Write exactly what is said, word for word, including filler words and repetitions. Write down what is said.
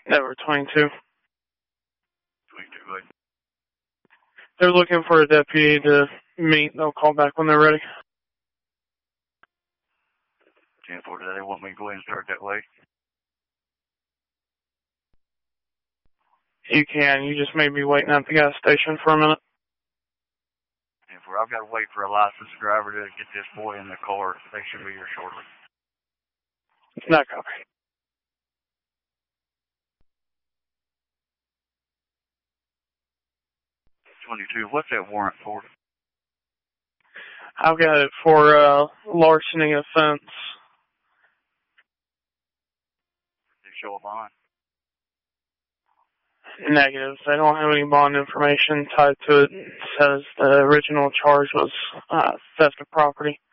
Number twenty-two. twenty-two, like. They're looking for a deputy to meet. They'll call back when they're ready. ten four, do they want me to go ahead and start that way? You can. You just may be waiting at the gas station for a minute. ten four, I've got to wait for a licensed driver to get this boy in the car. They should be here shortly. Not copy. twenty-two, what's that warrant for? I've got it for uh, larceny offense. Did it show a bond? Negative. They don't have any bond information tied to it. It says the original charge was uh, theft of property.